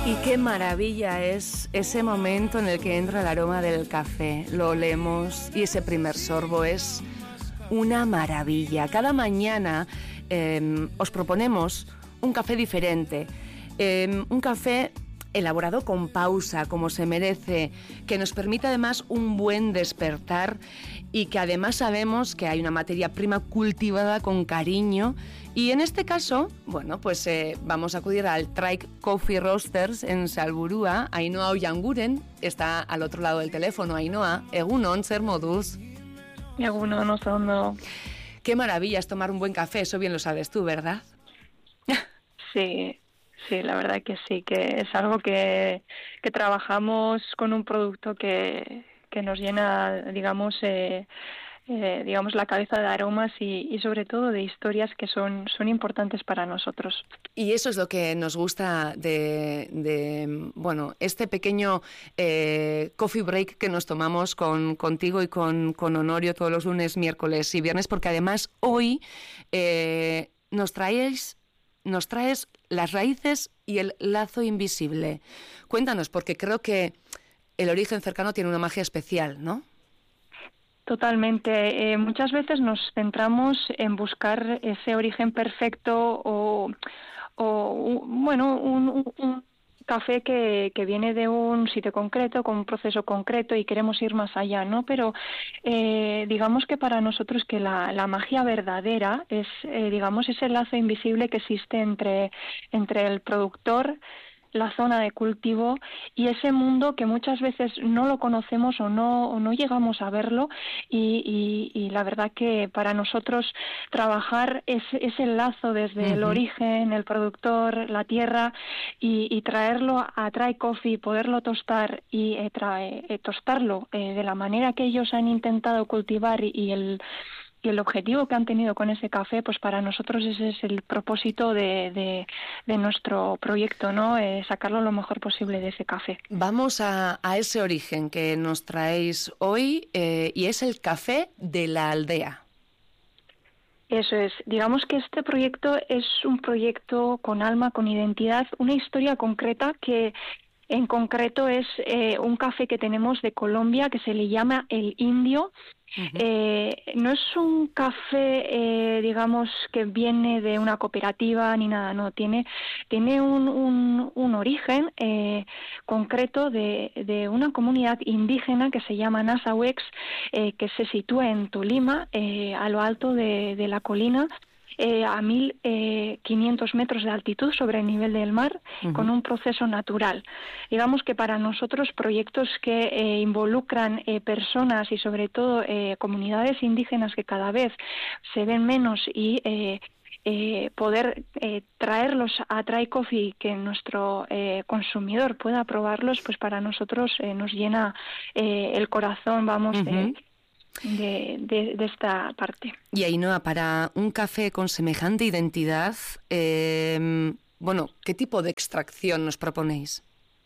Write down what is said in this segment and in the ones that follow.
Y qué maravilla es ese momento en el que entra el aroma del café, lo olemos y ese primer sorbo es una maravilla. Cada mañana os proponemos un café diferente, un café elaborado con pausa, como se merece, que nos permite además un buen despertar y que además sabemos que hay una materia prima cultivada con cariño. Y en este caso, bueno, pues vamos a acudir al Trike Coffee Roasters en Salburua. Ainhoa Oianguren está al otro lado del teléfono. Ainhoa, egunon, zer moduz. Egunon, oso ondo. Qué maravilla es tomar un buen café, eso bien lo sabes tú, ¿verdad? Sí, la verdad que sí, que es algo que trabajamos con un producto que nos llena, digamos, la cabeza de aromas y sobre todo de historias que son importantes para nosotros. Y eso es lo que nos gusta de bueno, este pequeño coffee break que nos tomamos contigo y con Honorio todos los lunes, miércoles y viernes, porque además hoy nos traes las raíces y el lazo invisible. Cuéntanos, porque creo que el origen cercano tiene una magia especial, ¿no? Totalmente. Muchas veces nos centramos en buscar ese origen perfecto o un café que viene de un sitio concreto, con un proceso concreto y queremos ir más allá, ¿no? Pero digamos que para nosotros que la magia verdadera es, digamos, ese lazo invisible que existe entre el productor, la zona de cultivo y ese mundo que muchas veces no lo conocemos o no llegamos a verlo y la verdad que para nosotros trabajar ese lazo desde el origen, el productor, la tierra y traerlo a Trike Coffee, poderlo tostar y tostarlo de la manera que ellos han intentado cultivar y el objetivo que han tenido con ese café, pues para nosotros ese es el propósito de nuestro proyecto, ¿no? Sacarlo lo mejor posible de ese café. Vamos a ese origen que nos traéis hoy y es el café de la aldea. Eso es. Digamos que este proyecto es un proyecto con alma, con identidad, una historia concreta que en concreto es un café que tenemos de Colombia que se le llama El Indio. No es un café, digamos, que viene de una cooperativa ni nada, no, tiene un origen concreto de una comunidad indígena que se llama Nasahuex, que se sitúa en Tolima, a lo alto de la colina, a 1.500 metros de altitud sobre el nivel del mar, con un proceso natural. Digamos que para nosotros proyectos que involucran personas y sobre todo comunidades indígenas que cada vez se ven menos y poder traerlos a Trike Coffee, que nuestro consumidor pueda probarlos, pues para nosotros nos llena el corazón, vamos, de esta parte. Y Ainhoa, para un café con semejante identidad, bueno, ¿qué tipo de extracción nos proponéis?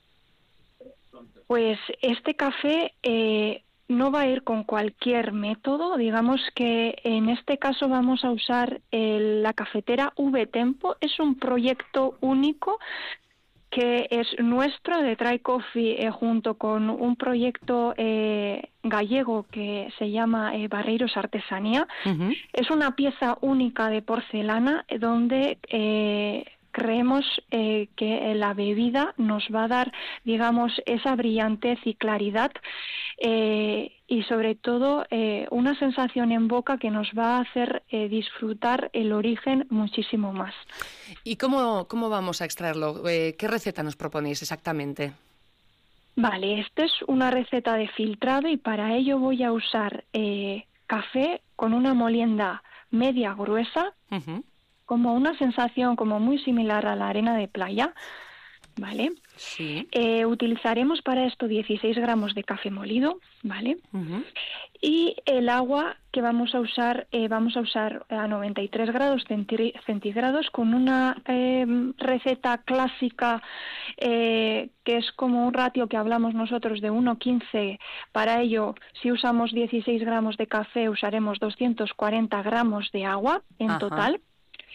Pues este café no va a ir con cualquier método. Digamos que en este caso vamos a usar la cafetera V-Tempo. Es un proyecto único que es nuestro, de Trike Coffee, junto con un proyecto gallego que se llama Barreiros Artesanía. Es una pieza única de porcelana donde creemos que la bebida nos va a dar, digamos, esa brillantez y claridad y sobre todo una sensación en boca que nos va a hacer disfrutar el origen muchísimo más. ¿Y cómo vamos a extraerlo? ¿Qué receta nos proponéis exactamente? Vale, esta es una receta de filtrado y para ello voy a usar café con una molienda media gruesa, como una sensación como muy similar a la arena de playa, ¿vale? Sí. Utilizaremos para esto 16 gramos de café molido, ¿vale? Y el agua que vamos a usar a 93 grados centígrados con una receta clásica que es como un ratio que hablamos nosotros de 1:15. Para ello, si usamos 16 gramos de café, usaremos 240 gramos de agua en total.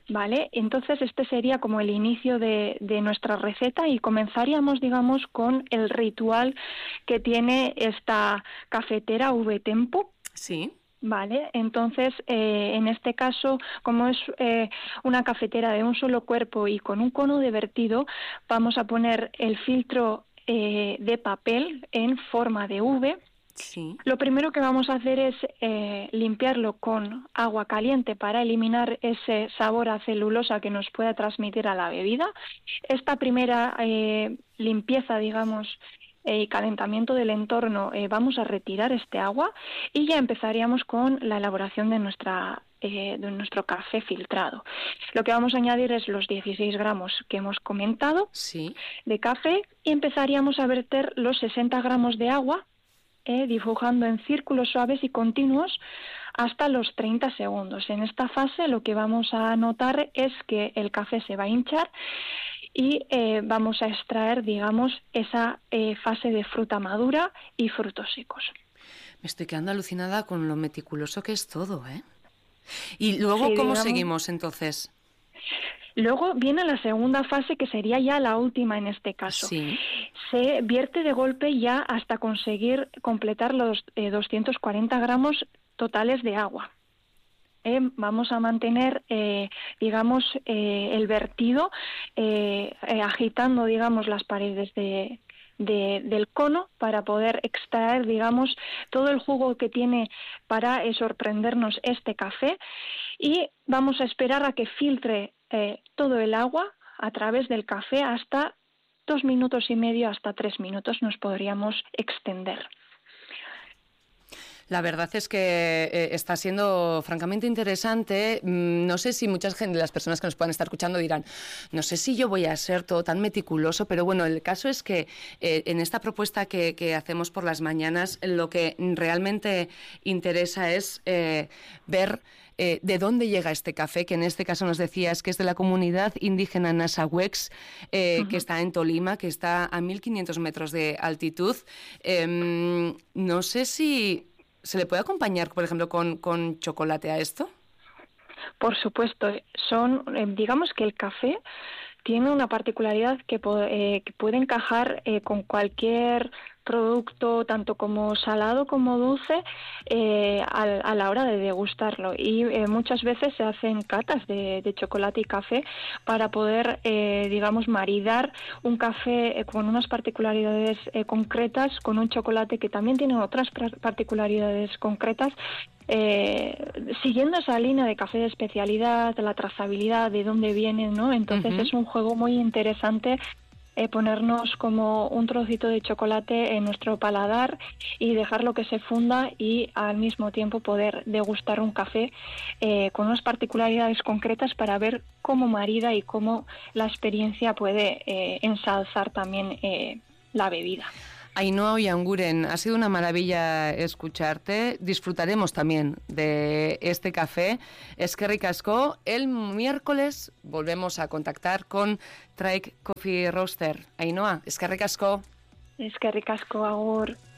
¿vale? Entonces este sería como el inicio de nuestra receta y comenzaríamos, digamos, con el ritual que tiene esta cafetera V-Tempo. Sí. Vale, entonces en este caso, como es una cafetera de un solo cuerpo y con un cono de vertido, vamos a poner el filtro de papel en forma de V. Sí. Lo primero que vamos a hacer es limpiarlo con agua caliente para eliminar ese sabor a celulosa que nos pueda transmitir a la bebida. Esta primera limpieza, digamos, y calentamiento del entorno, vamos a retirar este agua y ya empezaríamos con la elaboración de nuestro café filtrado. Lo que vamos a añadir es los 16 gramos que hemos comentado de café y empezaríamos a verter los 60 gramos de agua, dibujando en círculos suaves y continuos hasta los 30 segundos. En esta fase lo que vamos a notar es que el café se va a hinchar y vamos a extraer, digamos, esa fase de fruta madura y frutos secos. Me estoy quedando alucinada con lo meticuloso que es todo, ¿eh? Y luego, sí, ¿cómo seguimos entonces? Luego viene la segunda fase, que sería ya la última en este caso. Sí. Se vierte de golpe ya hasta conseguir completar los 240 gramos totales de agua. Vamos a mantener, digamos, el vertido, agitando, digamos, las paredes del cono para poder extraer, digamos, todo el jugo que tiene para sorprendernos este café, y vamos a esperar a que filtre todo el agua a través del café hasta 2 minutos y medio, hasta 3 minutos nos podríamos extender. La verdad es que está siendo francamente interesante. No sé si muchas de las personas que nos puedan estar escuchando dirán, no sé si yo voy a ser todo tan meticuloso, pero bueno, el caso es que en esta propuesta que hacemos por las mañanas, lo que realmente interesa es ver de dónde llega este café, que en este caso nos decías que es de la comunidad indígena Nasahuex, que está en Tolima, que está a 1.500 metros de altitud. No sé si ¿se le puede acompañar, por ejemplo, con chocolate a esto? Por supuesto. Digamos que el café tiene una particularidad que puede encajar con cualquier producto, tanto como salado como dulce, a la hora de degustarlo. Y muchas veces se hacen catas de chocolate y café para poder, digamos, maridar un café con unas particularidades concretas con un chocolate que también tiene otras particularidades concretas, siguiendo esa línea de café de especialidad, de la trazabilidad, de dónde viene, ¿no? Entonces es un juego muy interesante, ponernos como un trocito de chocolate en nuestro paladar y dejarlo que se funda, y al mismo tiempo poder degustar un café con unas particularidades concretas para ver cómo marida y cómo la experiencia puede ensalzar también la bebida. Ainhoa Oianguren, ha sido una maravilla escucharte. Disfrutaremos también de este café. Eskerrik asko. El miércoles volvemos a contactar con Traik Coffee Roaster. Ainhoa, eskerrik asko. Eskerrik asko, agur.